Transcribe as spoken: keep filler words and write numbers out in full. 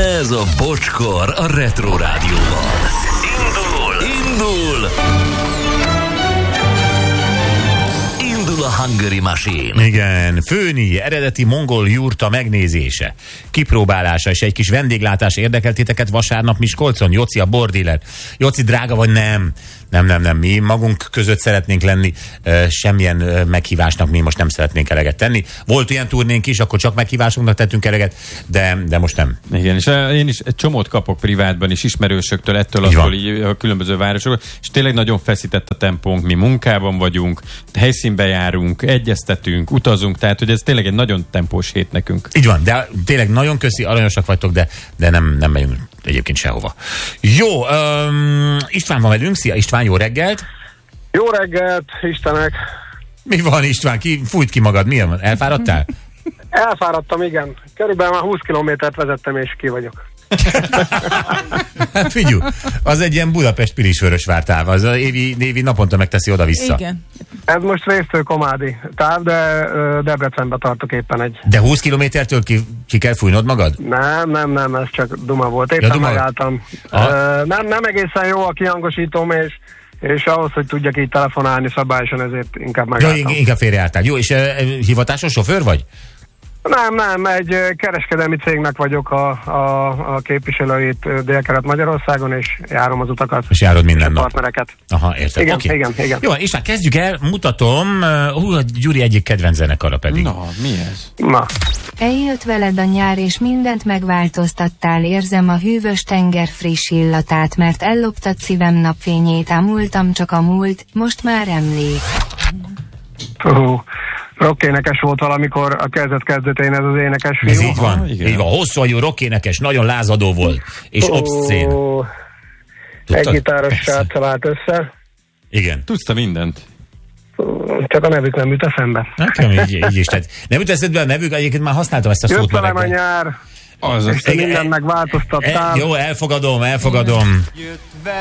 Ez a Bocskor a Retro Rádióban. Indul! Indul! Indul a Hungary Machine. Igen, főni, eredeti mongol jurta megnézése, kipróbálása és egy kis vendéglátás érdekel titeket vasárnap Miskolcon. Joci a bordiller. Joci, drága vagy nem? Nem, nem, nem. Mi magunk között szeretnénk lenni, semmilyen meghívásnak mi most nem szeretnénk eleget tenni. Volt ilyen turnénk is, akkor csak meghívásunknak tettünk eleget, de, de most nem. Igen, és én is egy csomót kapok privátban is ismerősöktől, ettől attól így a különböző városokról, és tényleg nagyon feszített a tempónk, mi munkában vagyunk, helyszínbe járunk, egyeztetünk, utazunk, tehát hogy ez tényleg egy nagyon tempós hét nekünk. Így van, de tényleg nagyon köszi, aranyosak vagytok, de, de nem, nem megyünk egyébként sehova. Jó, um, István van velünk, szia István, jó reggelt! Jó reggelt, Istenek! Mi van István, ki, fújt ki magad, milyen? Elfáradtál? Elfáradtam, igen. Körülbelül már húsz kilométert vezettem, és ki vagyok. Hát figyelj, az egy ilyen Budapest-Pilisvörösvártáv, az évi, évi naponta megteszi oda-vissza. Igen. Ez most Résztől-Komádi táv, de ö, Debrecenbe tartok éppen egy. De húsz kilométertől ki, ki kell fújnod magad? Nem, nem, nem, ez csak duma volt. Éppen Ja, duma. megálltam. Ö, nem, nem egészen jó a kihangosítóm, és, és ahhoz, hogy tudjak így telefonálni szabályosan, ezért inkább megálltam. Ja, inkább félreálltál. Jó, és uh, hivatásos sofőr vagy? Nem, nem, egy ö, kereskedelmi cégnek vagyok a, a, a képviselőit Dél-Kelet-Magyarországon, és járom az utakat. És járod minden nap. Partnereket. Aha, értem. Igen, Okay. igen, igen. Jó, István, kezdjük el, mutatom. Hú, a Gyuri egyik kedvenc zenekara pedig. Na, mi ez? Na. Eljött veled a nyár, és mindent megváltoztattál, érzem a hűvös tenger friss illatát, mert elloptad szívem napfényét, ámultam csak a múlt, most már emlék. Uh, rockénekes volt valamikor a kezdet-kezdetén ez az énekes fiú. Ez így van, Aha, igen. így van. Hosszú énekes, nagyon lázadó volt, és Ó, obszcén. Egy Tudtad? gitáros Persze. sráccal állt össze. Igen. Tudsz te mindent? Csak a nevük nem jut eszembe. Nekem így, így is. Tehát nem jut eszedbe a nevük, egyébként már használtam ezt a Jött szót ma velem a reggel. nyár, Az és te Igen, mindent e- megváltoztattál. E, jó, elfogadom, elfogadom.